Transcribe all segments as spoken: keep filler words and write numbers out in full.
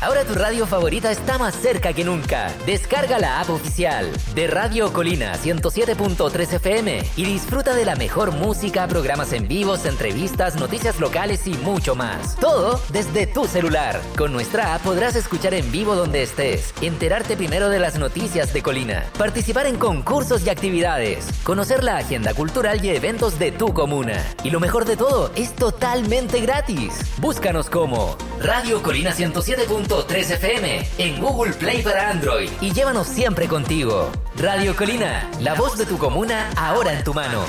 Ahora tu radio favorita está más cerca que nunca. Descarga la app oficial de Radio Colina ciento siete punto tres F M y disfruta de la mejor música, programas en vivos, entrevistas, noticias locales y mucho más. Todo desde tu celular. Con nuestra app podrás escuchar en vivo donde estés, enterarte primero de las noticias de Colina, participar en concursos y actividades, conocer la agenda cultural y eventos de tu comuna. Y lo mejor de todo, es totalmente gratis. Búscanos como Radio Colina ciento siete punto tres F M en Google Play para Android y llévanos siempre contigo. Radio Colina, la voz de tu comuna ahora en tu mano.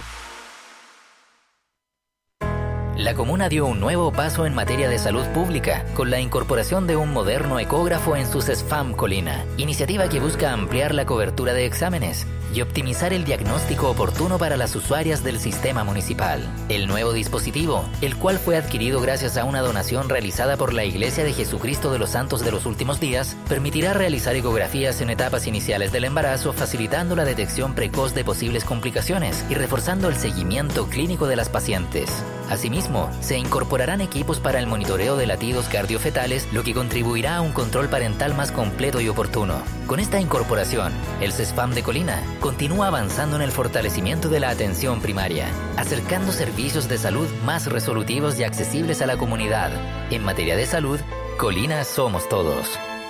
La comuna dio un nuevo paso en materia de salud pública con la incorporación de un moderno ecógrafo en sus SFAM Colina, iniciativa que busca ampliar la cobertura de exámenes y optimizar el diagnóstico oportuno para las usuarias del sistema municipal. El nuevo dispositivo, el cual fue adquirido gracias a una donación realizada por la Iglesia de Jesucristo de los Santos de los Últimos Días, permitirá realizar ecografías en etapas iniciales del embarazo, facilitando la detección precoz de posibles complicaciones y reforzando el seguimiento clínico de las pacientes. Asimismo, se incorporarán equipos para el monitoreo de latidos cardiofetales, lo que contribuirá a un control parental más completo y oportuno. Con esta incorporación, el CESFAM de Colina continúa avanzando en el fortalecimiento de la atención primaria, acercando servicios de salud más resolutivos y accesibles a la comunidad. En materia de salud, Colina somos todos.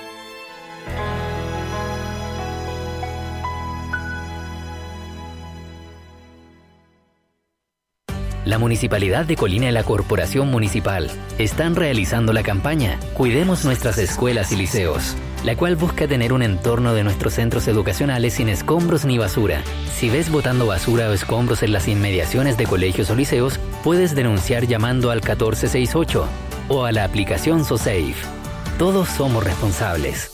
La Municipalidad de Colina y la Corporación Municipal están realizando la campaña Cuidemos nuestras escuelas y liceos, la cual busca tener un entorno de nuestros centros educacionales sin escombros ni basura. Si ves botando basura o escombros en las inmediaciones de colegios o liceos, puedes denunciar llamando al catorce sesenta y ocho o a la aplicación SoSafe. Todos somos responsables.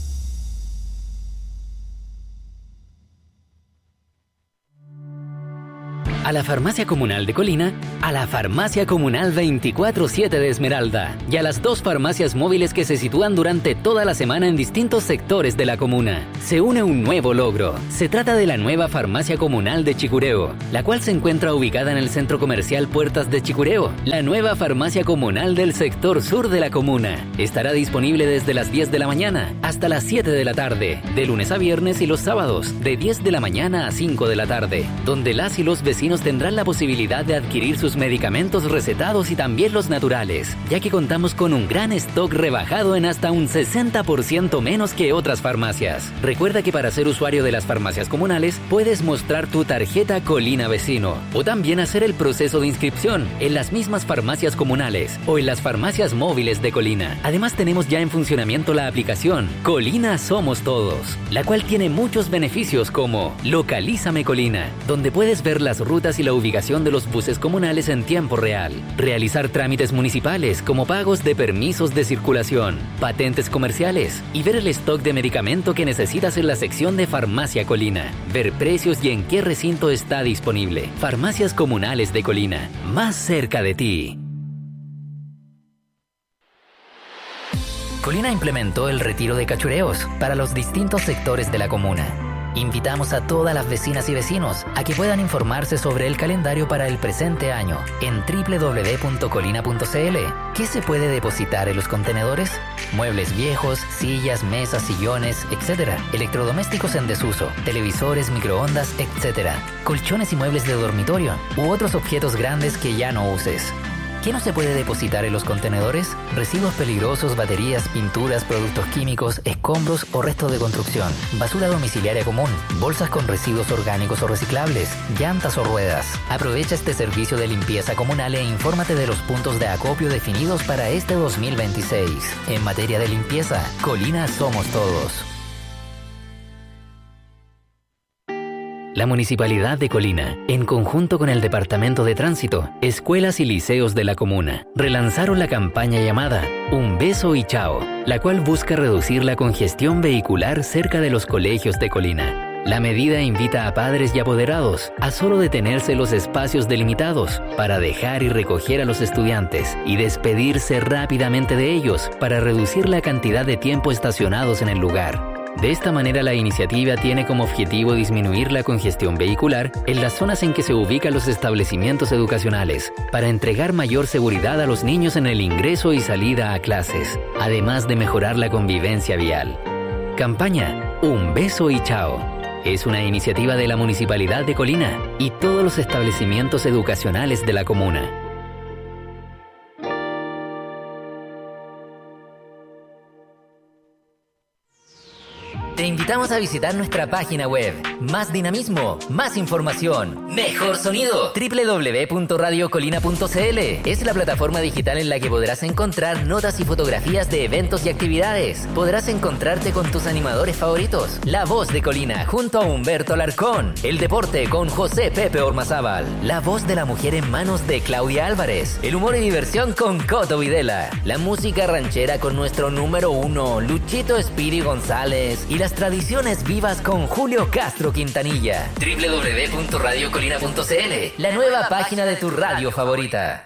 A la Farmacia Comunal de Colina, a la Farmacia Comunal veinticuatro siete de Esmeralda y a las dos farmacias móviles que se sitúan durante toda la semana en distintos sectores de la comuna. Se une un nuevo logro. Se trata de la nueva Farmacia Comunal de Chicureo, la cual se encuentra ubicada en el Centro Comercial Puertas de Chicureo. La nueva Farmacia Comunal del sector sur de la comuna estará disponible desde las diez de la mañana hasta las siete de la tarde, de lunes a viernes y los sábados, de diez de la mañana a cinco de la tarde, donde las y los vecinos tendrán la posibilidad de adquirir sus medicamentos recetados y también los naturales, ya que contamos con un gran stock rebajado en hasta un sesenta por ciento menos que otras farmacias. Recuerda que para ser usuario de las farmacias comunales puedes mostrar tu tarjeta Colina Vecino o también hacer el proceso de inscripción en las mismas farmacias comunales o en las farmacias móviles de Colina. Además tenemos ya en funcionamiento la aplicación Colina Somos Todos, la cual tiene muchos beneficios como Localízame Colina, donde puedes ver las rutas y la ubicación de los buses comunales en tiempo real, realizar trámites municipales como pagos de permisos de circulación, patentes comerciales y ver el stock de medicamento que necesitas en la sección de Farmacia Colina, ver precios y en qué recinto está disponible. Farmacias Comunales de Colina, más cerca de ti. Colina implementó el retiro de cachureos para los distintos sectores de la comuna. Invitamos a todas las vecinas y vecinos a que puedan informarse sobre el calendario para el presente año en doble u doble u doble u punto colina punto c l. ¿Qué se puede depositar en los contenedores? Muebles viejos, sillas, mesas, sillones, etcétera. Electrodomésticos en desuso, televisores, microondas, etcétera. Colchones y muebles de dormitorio u otros objetos grandes que ya no uses. ¿Qué no se puede depositar en los contenedores? Residuos peligrosos, baterías, pinturas, productos químicos, escombros o restos de construcción, basura domiciliaria común, bolsas con residuos orgánicos o reciclables, llantas o ruedas. Aprovecha este servicio de limpieza comunal e infórmate de los puntos de acopio definidos para este dos mil veintiséis. En materia de limpieza, Colina somos todos. La Municipalidad de Colina, en conjunto con el Departamento de Tránsito, escuelas y liceos de la comuna, relanzaron la campaña llamada Un Beso y Chao, la cual busca reducir la congestión vehicular cerca de los colegios de Colina. La medida invita a padres y apoderados a solo detenerse en los espacios delimitados para dejar y recoger a los estudiantes y despedirse rápidamente de ellos para reducir la cantidad de tiempo estacionados en el lugar. De esta manera, la iniciativa tiene como objetivo disminuir la congestión vehicular en las zonas en que se ubican los establecimientos educacionales, para entregar mayor seguridad a los niños en el ingreso y salida a clases, además de mejorar la convivencia vial. Campaña Un Beso y Chao. Es una iniciativa de la Municipalidad de Colina y todos los establecimientos educacionales de la comuna. Te invitamos a visitar nuestra página web. Más dinamismo, más información, mejor sonido. doble u doble u doble u punto radio colina punto c l es la plataforma digital en la que podrás encontrar notas y fotografías de eventos y actividades. Podrás encontrarte con tus animadores favoritos. La Voz de Colina junto a Humberto Alarcón. El deporte con José Pepe Ormazábal. La voz de la mujer en manos de Claudia Álvarez. El humor y diversión con Coto Videla. La música ranchera con nuestro número uno, Luchito Espiri González. Y la tradiciones vivas con Julio Castro Quintanilla. doble u doble u doble u punto radio colina punto c l, la nueva página de tu radio favorita.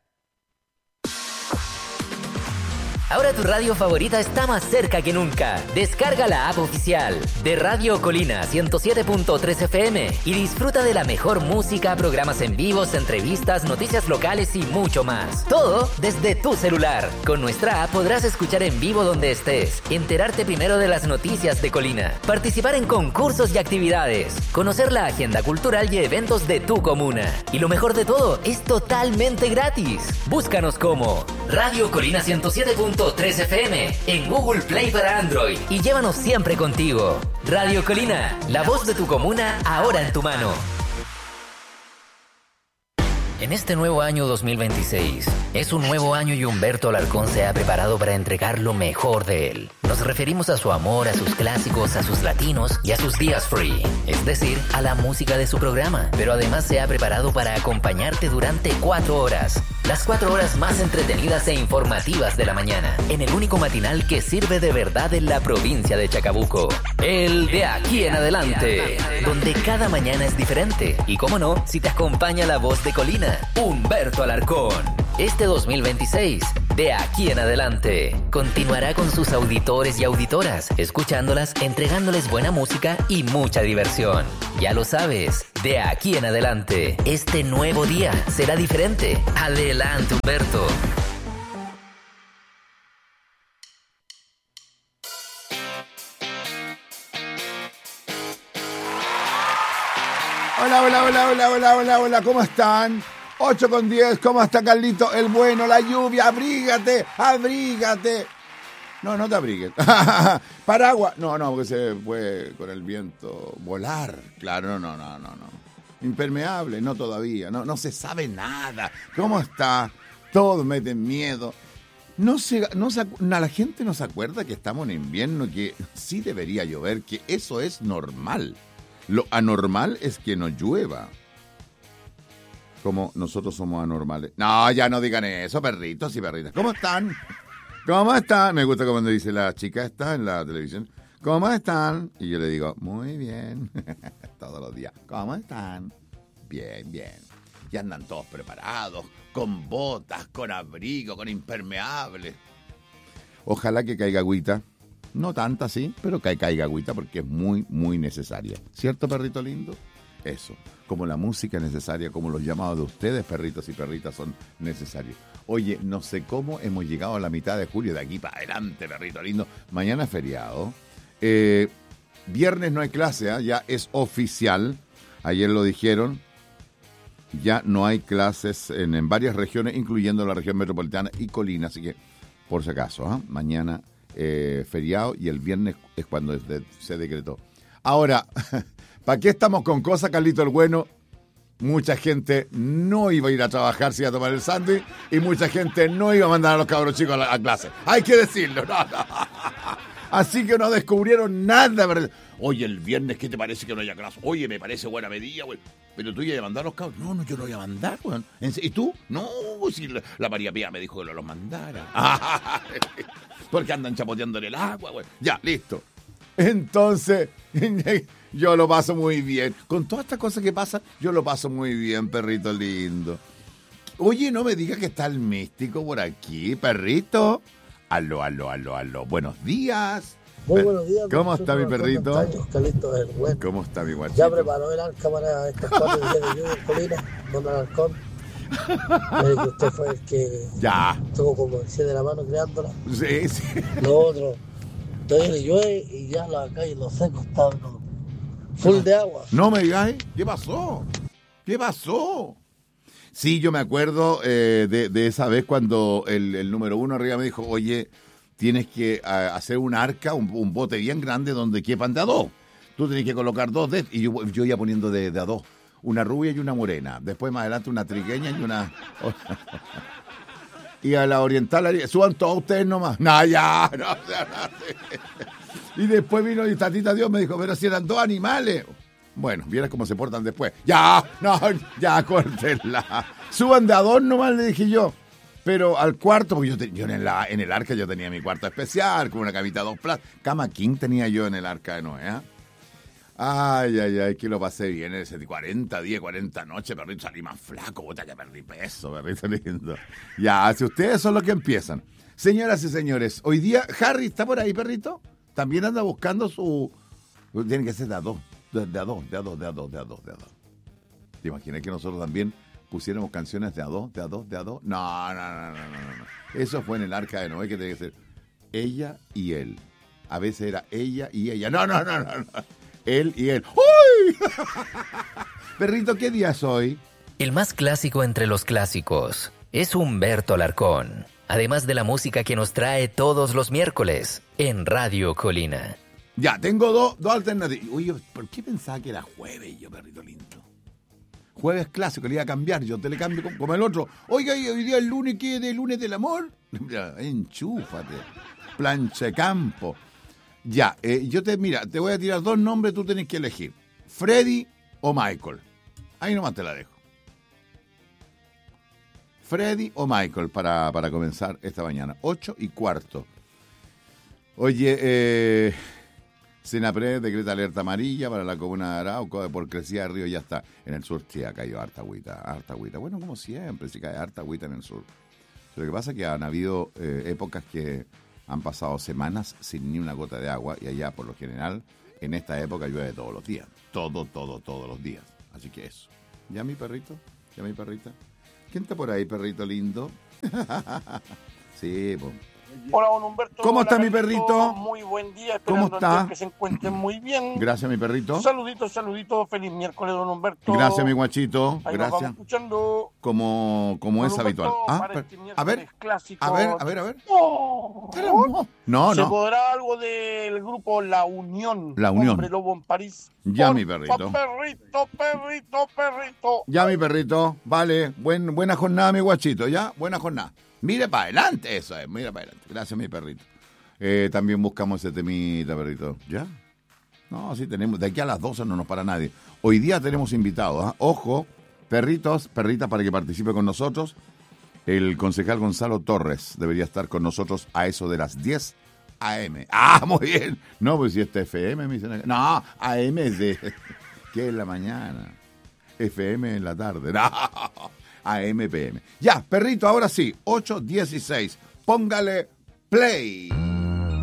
Ahora tu radio favorita está más cerca que nunca. Descarga la app oficial de Radio Colina ciento siete punto tres F M y disfruta de la mejor música, programas en vivos, entrevistas, noticias locales y mucho más. Todo desde tu celular. Con nuestra app podrás escuchar en vivo donde estés, enterarte primero de las noticias de Colina, participar en concursos y actividades, conocer la agenda cultural y eventos de tu comuna. Y lo mejor de todo, es totalmente gratis. Búscanos como Radio Colina ciento siete punto tres F M en Google Play para Android y llévanos siempre contigo. Radio Colina, la voz de tu comuna ahora en tu mano. En este nuevo año dos mil veintiséis, es un nuevo año y Humberto Alarcón se ha preparado para entregar lo mejor de él. Nos referimos a su amor, a sus clásicos, a sus latinos y a sus días free, es decir, a la música de su programa. Pero además se ha preparado para acompañarte durante cuatro horas. Las cuatro horas más entretenidas e informativas de la mañana, en el único matinal que sirve de verdad en la provincia de Chacabuco. El de aquí en adelante, donde cada mañana es diferente. Y cómo no, si te acompaña la voz de Colina, Humberto Alarcón. Este dos mil veintiséis, de aquí en adelante, continuará con sus auditores y auditoras, escuchándolas, entregándoles buena música y mucha diversión. Ya lo sabes, de aquí en adelante, este nuevo día será diferente. Adelante, Humberto. Hola, hola, hola, hola, hola, hola, hola, ¿cómo están? ocho con diez, ¿cómo está Carlito? El bueno, la lluvia, abrígate, abrígate. No, no te abrigues. Paraguas. No, no, porque se puede con el viento volar. Claro, no, no, no, no, no. Impermeable, no todavía, no, no se sabe nada. ¿Cómo está? Todos meten miedo. No se, no se, la gente no se acuerda que estamos en invierno, que sí debería llover, que eso es normal. Lo anormal es que no llueva. Como nosotros somos anormales. No, ya no digan eso, perritos y perritas. ¿Cómo están? ¿Cómo están? Me gusta cuando dice la chica esta en la televisión. ¿Cómo están? Y yo le digo, muy bien. Todos los días. ¿Cómo están? Bien, bien. Y andan todos preparados, con botas, con abrigo, con impermeable. Ojalá que caiga agüita. No tanta, sí, pero que caiga agüita porque es muy, muy necesaria. ¿Cierto, perrito lindo? Eso. Como la música necesaria, como los llamados de ustedes, perritos y perritas, son necesarios. Oye, no sé cómo hemos llegado a la mitad de julio, de aquí para adelante, perrito lindo. Mañana es feriado. Eh, viernes no hay clase, ¿eh? Ya es oficial. Ayer lo dijeron. Ya no hay clases en, en varias regiones, incluyendo la región metropolitana y Colina. Así que, por si acaso, ¿eh? Mañana eh, feriado y el viernes es cuando se decretó. Ahora... ¿Para qué estamos con cosas, Carlito el bueno? Mucha gente no iba a ir a trabajar, se iba a tomar el sándwich, y mucha gente no iba a mandar a los cabros chicos a, la, a clase. Hay que decirlo, no, no. Así que no descubrieron nada. Oye, el viernes, ¿qué te parece que no haya clase? Oye, me parece buena medida, güey. Pero tú ibas a mandar a los cabros. No, no, yo no voy a mandar, güey. ¿Y tú? No, si la, la María Pía me dijo que no los mandara. Porque andan chapoteando en el agua, güey. Ya, listo. Entonces... Yo lo paso muy bien. Con todas estas cosas que pasan, yo lo paso muy bien, perrito lindo. Oye, no me digas que está el místico por aquí, perrito. Aló, aló, aló, aló. Buenos días. Muy buenos días. ¿Cómo está mi perrito? Bueno. ¿Cómo está mi guachito? Ya preparó el arca para estos cuatro días de lluvia en Colina, don Alarcón. Mire que usted fue el que ya estuvo como decía de la mano creándola. Sí, sí. Lo otro, todavía le llueve y ya la calle, los secos están full de agua. No me digáis, ¿qué pasó? ¿Qué pasó? Sí, yo me acuerdo eh, de, de esa vez cuando el, el número uno arriba me dijo, oye, tienes que uh, hacer un arca, un, un bote bien grande donde quepan de a dos. Tú tienes que colocar dos de... Y yo, yo iba poniendo de, de a dos. Una rubia y una morena. Después más adelante una trigueña y una... y a la oriental, suban todos ustedes nomás. No, ya, no, no, no. Y después vino y Tatita Dios me dijo, pero si eran dos animales... Bueno, vieras cómo se portan después. Ya, no, ya, córtenla. Suban de a dos nomás, le dije yo. Pero al cuarto, porque yo, te, yo en, la, en el arca yo tenía mi cuarto especial, con una camita dos plazas. Cama king tenía yo en el arca de Noé. ¿eh? Ay, ay, ay, que lo pasé bien. Ese cuarenta días, cuarenta noches, perrito, salí más flaco. Puta que perdí peso, perrito lindo. Ya, si ustedes son los que empiezan. Señoras y señores, hoy día, Harry, ¿está por ahí, perrito? También anda buscando su... Tiene que ser de a dos. De, de a dos, de a dos, de a dos, de a dos, de a dos. ¿Te imaginas que nosotros también pusiéramos canciones de a dos, de a dos, de a dos? No, no, no, no, no, no. Eso fue en el arca de Noé, que tenía que ser ella y él. A veces era ella y ella. No, no, no, no, no. Él y él. ¡Uy! Perrito, ¿qué día es hoy? El más clásico entre los clásicos es Humberto Alarcón. Además de la música que nos trae todos los miércoles en Radio Colina. Ya, tengo dos, dos alternativas. Oye, ¿por qué pensaba que era jueves yo, perrito lindo? Jueves clásico, le iba a cambiar, yo te le cambio como, como el otro. Oiga, hoy día el lunes, ¿qué? ¿De lunes del amor? Ya, enchúfate. Plancha campo. Ya, eh, yo te, mira, te voy a tirar dos nombres, tú tenés que elegir. Freddy o Michael. Ahí nomás te la dejo. Freddy o Michael para, para comenzar esta mañana. Ocho y cuarto. Oye, eh... Senapred decreta alerta amarilla para la comuna de Arauco por crecida de río, ya está. En el sur sí ha caído harta agüita, harta agüita. Bueno, como siempre, sí cae harta agüita en el sur. Lo que pasa es que han habido eh, épocas que han pasado semanas sin ni una gota de agua y allá, por lo general, en esta época llueve todos los días. Todo, todo, todos los días. Así que eso. ¿Ya mi perrito? ¿Ya mi perrita? ¿Quién está por ahí, perrito lindo? Sí, pues. Hola, don Humberto. ¿Cómo está Hola, mi perrito? Muy buen día. ¿Cómo está? Que se encuentren muy bien. Gracias, mi perrito. Saluditos, saluditos. Feliz miércoles, don Humberto. Gracias, mi guachito. Ahí Gracias. Nos vamos escuchando. Como, como es Humberto, habitual. Ah, para pero, este a ver, clásico. a ver, a ver, a ver. Oh, no, ¿Se no. podrá algo del grupo La Unión? La Unión. Hombre Lobo en París. Ya, Por mi perrito. Perrito, perrito, perrito. Ya, mi perrito. Vale. Buen, buena jornada, mi guachito. Ya, buena jornada. Mire para adelante, eso es. Mire para adelante. Gracias, mi perrito. Eh, también buscamos ese temita, perrito. ¿Ya? No, sí tenemos. De aquí a las doce no nos para nadie. Hoy día tenemos invitados. ¿eh? Ojo, perritos, perritas, para que participe con nosotros. El concejal Gonzalo Torres debería estar con nosotros a eso de las diez a eme. ¡Ah, muy bien! No, pues si este F M me dicen acá. No, A M es de... ¿Qué es la mañana? F M en la tarde. No, A M, P M. Ya, perrito, ahora sí. ocho dieciséis. Póngale play.